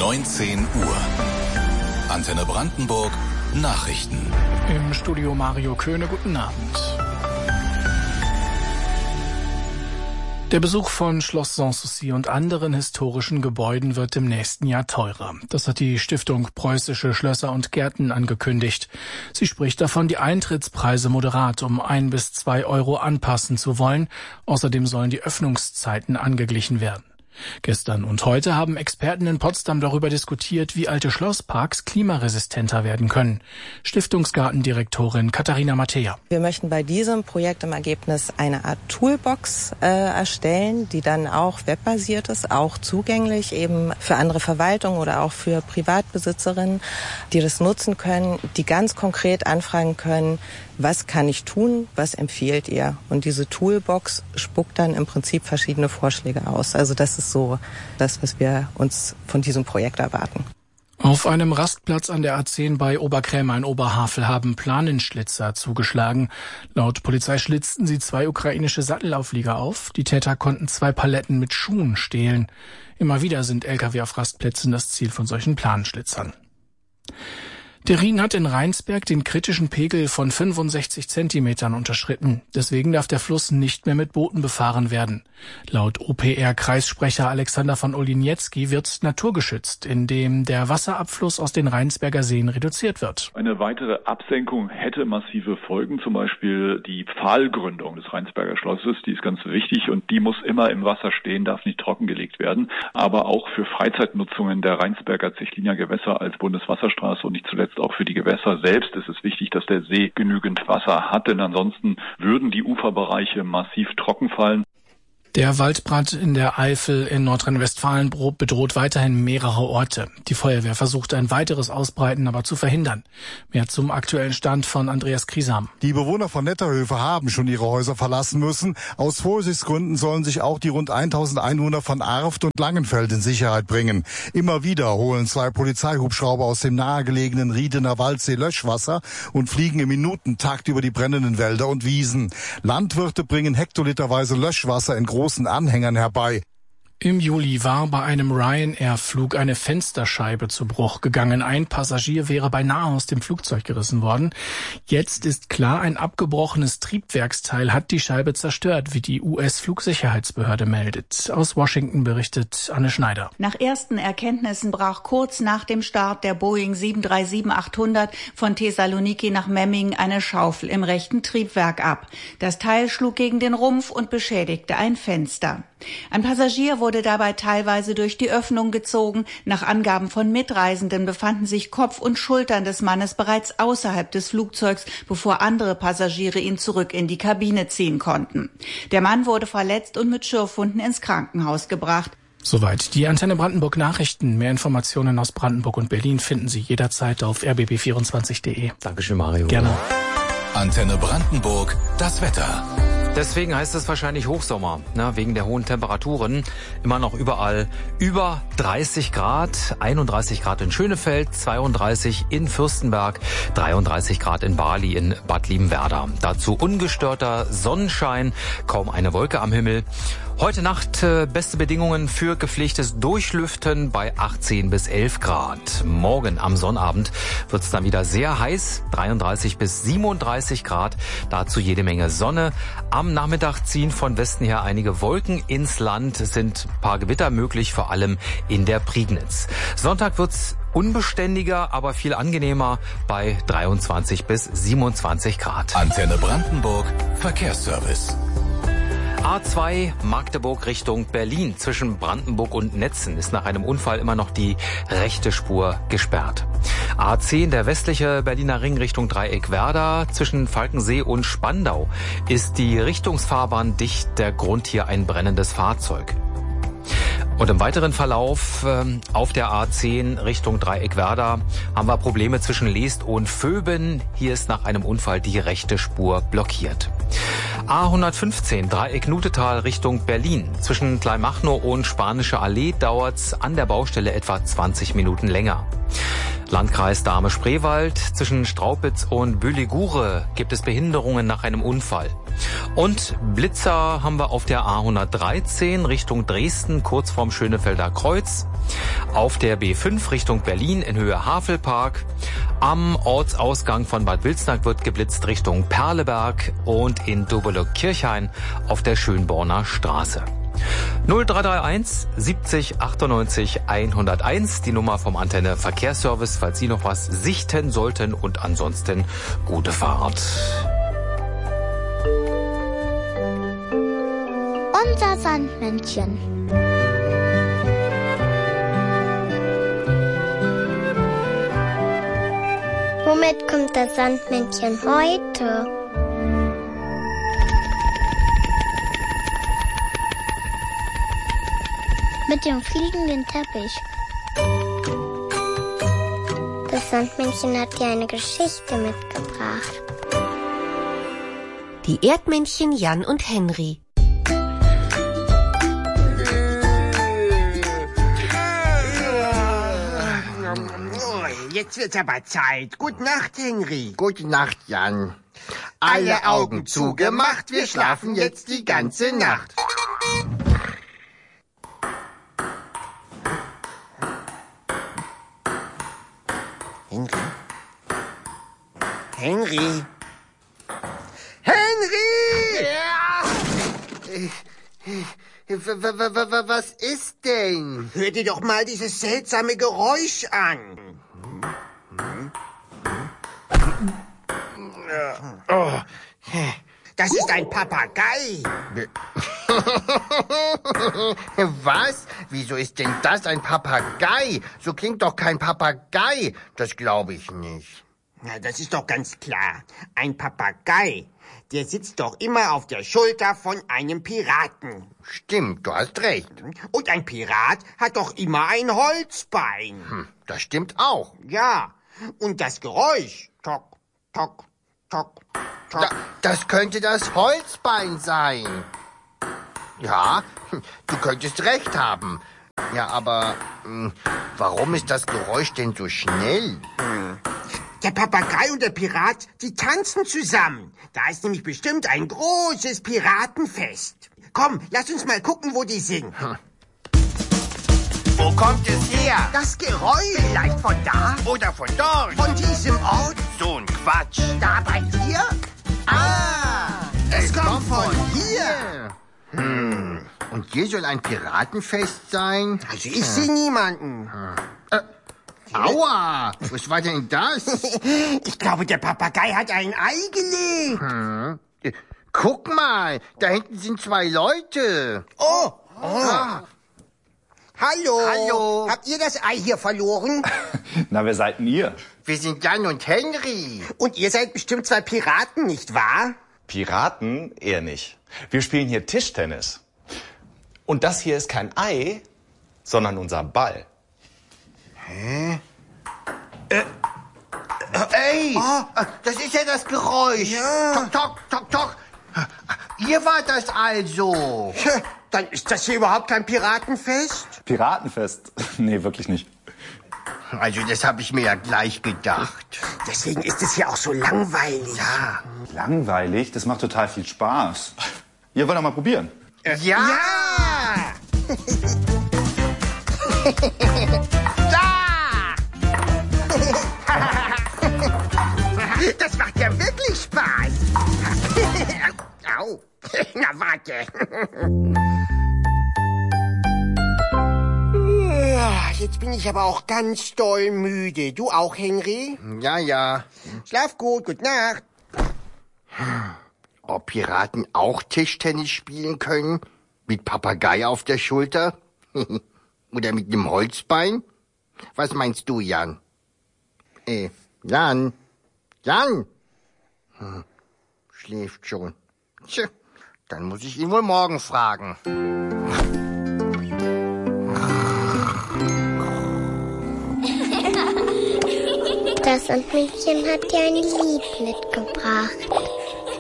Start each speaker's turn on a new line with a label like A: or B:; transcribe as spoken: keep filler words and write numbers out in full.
A: neunzehn Uhr. Antenne Brandenburg Nachrichten.
B: Im Studio Mario Köhne, guten Abend. Der Besuch von Schloss Sanssouci und anderen historischen Gebäuden wird im nächsten Jahr teurer. Das hat die Stiftung Preußische Schlösser und Gärten angekündigt. Sie spricht davon, die Eintrittspreise moderat um ein bis zwei Euro anpassen zu wollen. Außerdem sollen die Öffnungszeiten angeglichen werden. Gestern und heute haben Experten in Potsdam darüber diskutiert, wie alte Schlossparks klimaresistenter werden können. Stiftungsgartendirektorin Katharina Mattea.
C: Wir möchten bei diesem Projekt im Ergebnis eine Art Toolbox äh, erstellen, die dann auch webbasiert ist, auch zugänglich eben für andere Verwaltungen oder auch für Privatbesitzerinnen, die das nutzen können, die ganz konkret anfragen können, was kann ich tun, was empfiehlt ihr? Und diese Toolbox spuckt dann im Prinzip verschiedene Vorschläge aus. Also das ist so das, was wir uns von diesem Projekt erwarten.
B: Auf einem Rastplatz an der A zehn bei Oberkrämer in Oberhavel haben Planenschlitzer zugeschlagen. Laut Polizei schlitzten sie zwei ukrainische Sattelauflieger auf. Die Täter konnten zwei Paletten mit Schuhen stehlen. Immer wieder sind L K W auf Rastplätzen das Ziel von solchen Planenschlitzern. Der Rhin hat in Rheinsberg den kritischen Pegel von fünfundsechzig Zentimetern unterschritten. Deswegen darf der Fluss nicht mehr mit Booten befahren werden. Laut O P R-Kreissprecher Alexander von Oliniecki wird naturgeschützt, indem der Wasserabfluss aus den Rheinsberger Seen reduziert wird.
D: Eine weitere Absenkung hätte massive Folgen, zum Beispiel die Pfahlgründung des Rheinsberger Schlosses. Die ist ganz wichtig und die muss immer im Wasser stehen, darf nicht trockengelegt werden. Aber auch für Freizeitnutzungen der Rheinsberger Zechliner Gewässer als Bundeswasserstraße und nicht zuletzt auch für die Gewässer selbst ist es wichtig, dass der See genügend Wasser hat, denn ansonsten würden die Uferbereiche massiv trocken fallen.
B: Der Waldbrand in der Eifel in Nordrhein-Westfalen bedroht weiterhin mehrere Orte. Die Feuerwehr versucht ein weiteres Ausbreiten aber zu verhindern. Mehr zum aktuellen Stand von Andreas Kriesam.
E: Die Bewohner von Netterhöfe haben schon ihre Häuser verlassen müssen. Aus Vorsichtsgründen sollen sich auch die rund eintausend Einwohner von Arft und Langenfeld in Sicherheit bringen. Immer wieder holen zwei Polizeihubschrauber aus dem nahegelegenen Riedener Waldsee Löschwasser und fliegen im Minutentakt über die brennenden Wälder und Wiesen. Landwirte bringen hektoliterweise Löschwasser in großen großen Anhängern herbei.
B: Im Juli war bei einem Ryanair-Flug eine Fensterscheibe zu Bruch gegangen. Ein Passagier wäre beinahe aus dem Flugzeug gerissen worden. Jetzt ist klar, ein abgebrochenes Triebwerksteil hat die Scheibe zerstört, wie die U S-Flugsicherheitsbehörde meldet. Aus Washington berichtet Anne Schneider.
F: Nach ersten Erkenntnissen brach kurz nach dem Start der Boeing sieben drei sieben achthundert von Thessaloniki nach Memmingen eine Schaufel im rechten Triebwerk ab. Das Teil schlug gegen den Rumpf und beschädigte ein Fenster. Ein Passagier wurde dabei teilweise durch die Öffnung gezogen. Nach Angaben von Mitreisenden befanden sich Kopf und Schultern des Mannes bereits außerhalb des Flugzeugs, bevor andere Passagiere ihn zurück in die Kabine ziehen konnten. Der Mann wurde verletzt und mit Schürfwunden ins Krankenhaus gebracht.
B: Soweit die Antenne Brandenburg Nachrichten. Mehr Informationen aus Brandenburg und Berlin finden Sie jederzeit auf r b b vierundzwanzig punkt d e.
G: Dankeschön, Mario.
B: Gerne.
A: Antenne Brandenburg, das Wetter.
G: Deswegen heißt es wahrscheinlich Hochsommer, ne, wegen der hohen Temperaturen. Immer noch überall über dreißig Grad, einunddreißig Grad in Schönefeld, zweiunddreißig in Fürstenberg, dreiunddreißig Grad in Bali in Bad Liebenwerda. Dazu ungestörter Sonnenschein, kaum eine Wolke am Himmel. Heute Nacht äh, beste Bedingungen für gepflegtes Durchlüften bei achtzehn bis elf Grad. Morgen am Sonnabend wird es dann wieder sehr heiß, dreiunddreißig bis siebenunddreißig Grad. Dazu jede Menge Sonne. Am Nachmittag ziehen von Westen her einige Wolken ins Land. Es sind ein paar Gewitter möglich, vor allem in der Prignitz. Sonntag wird's unbeständiger, aber viel angenehmer bei dreiundzwanzig bis siebenundzwanzig Grad.
A: Antenne Brandenburg, Verkehrsservice.
G: A zwei Magdeburg Richtung Berlin. Zwischen Brandenburg und Netzen ist nach einem Unfall immer noch die rechte Spur gesperrt. A zehn, der westliche Berliner Ring Richtung Dreieckwerder. Zwischen Falkensee und Spandau ist die Richtungsfahrbahn dicht. Der Grund hier ein brennendes Fahrzeug. Und im weiteren Verlauf äh, auf der A zehn Richtung Dreieckwerder haben wir Probleme zwischen Leest und Vöben. Hier ist nach einem Unfall die rechte Spur blockiert. A hundertfünfzehn Dreieck-Nutetal Richtung Berlin. Zwischen Kleinmachnow und Spanische Allee dauert's an der Baustelle etwa zwanzig Minuten länger. Landkreis Dahme-Spreewald. Zwischen Straupitz und Bühligure gibt es Behinderungen nach einem Unfall. Und Blitzer haben wir auf der A hundertdreizehn Richtung Dresden, kurz vorm Schönefelder Kreuz. auf der B fünf Richtung Berlin in Höhe Havelpark. Am Ortsausgang von Bad Wilsnack wird geblitzt Richtung Perleberg und in Dobelow-Kirchhain auf der Schönborner Straße. null drei drei eins siebzig achtundneunzig hunderteins, die Nummer vom Antenne Verkehrsservice, falls Sie noch was sichten sollten, und ansonsten gute Fahrt.
H: Unser Sandmännchen. Womit kommt das Sandmännchen heute? Mit dem fliegenden Teppich. Das Sandmännchen hat dir eine Geschichte mitgebracht.
I: Die Erdmännchen Jan und Henry.
J: Jetzt wird's aber Zeit. Gute Nacht, Henry.
K: Gute Nacht, Jan. Alle Augen zugemacht, wir schlafen jetzt die ganze Nacht.
J: Henry? Henry? Henry!
K: Ja. Was ist denn?
J: Hör dir doch mal dieses seltsame Geräusch an. Oh. Das ist ein Papagei.
K: Was? Wieso ist denn das ein Papagei? So klingt doch kein Papagei. Das glaube ich nicht.
J: Na, das ist doch ganz klar. Ein Papagei, der sitzt doch immer auf der Schulter von einem Piraten.
K: Stimmt, du hast recht.
J: Und ein Pirat hat doch immer ein Holzbein.
K: Hm, das stimmt auch.
J: Ja, und das Geräusch, tok, tok, tok, tok.
K: Da, das könnte das Holzbein sein. Ja, du könntest recht haben. Ja, aber mh, warum ist das Geräusch denn so schnell?
J: Hm. Der Papagei und der Pirat, die tanzen zusammen. Da ist nämlich bestimmt ein großes Piratenfest. Komm, lass uns mal gucken, wo die sind.
K: Hm. Wo kommt es her?
J: Das Geräusch. Vielleicht von da?
K: Oder von dort?
J: Von diesem Ort?
K: So ein Quatsch.
J: Da bei dir? Ah, es, es kommt, kommt von, von hier.
K: Hm. Und hier soll ein Piratenfest sein?
J: Also ich hm. sehe niemanden.
K: Hm. Äh. Aua! Was war denn das?
J: Ich glaube, der Papagei hat ein Ei gelegt.
K: Hm. Guck mal, da hinten sind zwei Leute.
J: Oh! oh. Ah. Hallo.
K: Hallo.
J: Habt ihr das Ei hier verloren?
L: Na, wer seid denn ihr?
K: Wir sind Jan und Henry.
J: Und ihr seid bestimmt zwei Piraten, nicht wahr?
L: Piraten? Eher nicht. Wir spielen hier Tischtennis. Und das hier ist kein Ei, sondern unser Ball.
K: Hä? Äh, äh, ey, oh, das ist ja das Geräusch.
J: Ja.
K: Tok, tok, tok, tok. Ihr wart das also.
J: Dann ist das hier überhaupt kein Piratenfest?
L: Piratenfest? Nee, wirklich nicht.
K: Also das habe ich mir ja gleich gedacht.
J: Deswegen ist es hier auch so langweilig.
K: Ja.
L: Langweilig? Das macht total viel Spaß. Ihr wollt doch mal probieren?
K: Äh, ja!
J: Ja! Das macht ja wirklich Spaß. Au. Na, warte. Jetzt bin ich aber auch ganz doll müde. Du auch, Henry?
K: Ja, ja.
J: Schlaf gut, gute Nacht.
K: Ob Piraten auch Tischtennis spielen können? Mit Papagei auf der Schulter? Oder mit einem Holzbein? Was meinst du, Jan? Äh, Jan? Jan? Hm, schläft schon. Tja, dann muss ich ihn wohl morgen fragen.
H: Das Sandmännchen hat dir ein Lied mitgebracht.